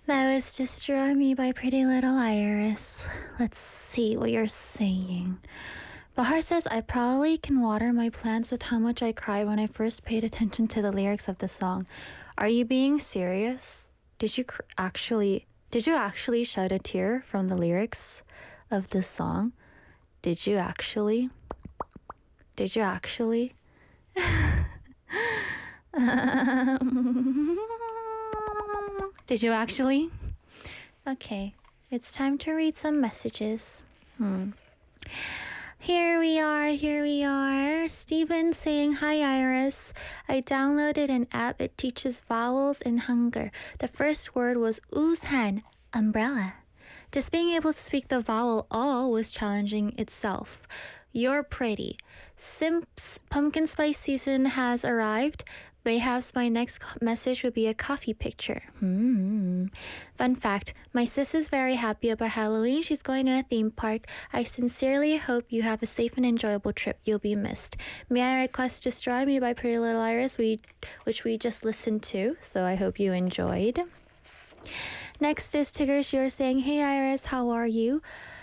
That was Destroy Me by Pretty Little Iris. Let's see what you're saying. Bahar says, I probably can water my plants with how much I cried when I first paid attention to the lyrics of the song. Are you being serious? Did you actually shed a tear from the lyrics of this song? Did you actually? Did you actually? Did you actually? Okay, it's time to read some messages. Here we are. Steven saying, Hi Iris. I downloaded an app. It teaches vowels in Hangul. The first word was 우산, umbrella. Just being able to speak the vowel O was challenging itself. You're pretty. Simps pumpkin spice season has arrived. Perhaps my next message would be a coffee picture. Fun fact, my sis is very happy about Halloween. She's going to a theme park. I sincerely hope you have a safe and enjoyable trip. You'll be missed. May I request Destroy Me by Pretty Little Iris, which we just listened to, so I hope you enjoyed. Next is Tigger. You're saying, Hey Iris, how are you?